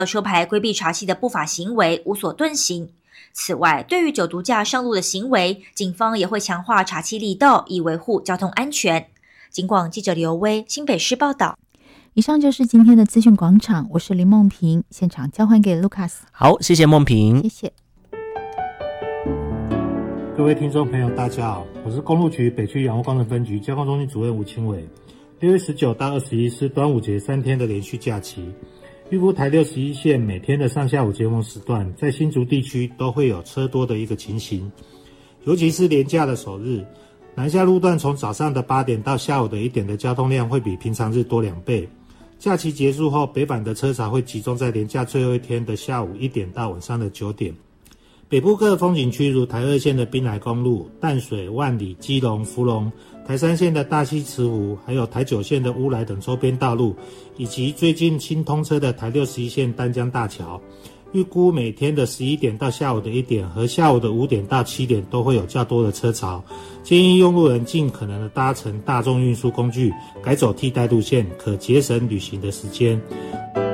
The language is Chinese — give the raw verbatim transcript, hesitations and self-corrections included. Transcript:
车牌规避查缉的不法行为无所遁形。此外，对于酒毒驾上路的行为，警方也会强化查缉力道，以维护交通安全。警广记者刘威新北市报道。 以上就是今天的资讯广场，我是林梦萍，现场交还给 Lucas。 好，谢谢梦萍， 谢谢。 各位听众朋友大家好，我是公路局北区养护工程分局交通中心主任吴清伟。六月十九到二十一是端午节三天的连续假期，预估台六十一线每天的上下午尖峰时段，在新竹地区都会有车多的一个情形，尤其是连假的首日，南下路段从早上的八点到下午的一点的交通量会比平常日多两倍。假期结束后，北返的车潮会集中在连假最后一天的下午一点到晚上的九点。北部各风景区如台二线的滨海公路、淡水、万里、基隆、福隆，台三线的大溪慈湖，还有台九线的乌来等周边道路，以及最近新通车的台六十一线淡江大桥，预估每天的十一点到下午的一点和下午的五点到七点都会有较多的车潮，建议用路人尽可能的搭乘大众运输工具，改走替代路线，可节省旅行的时间。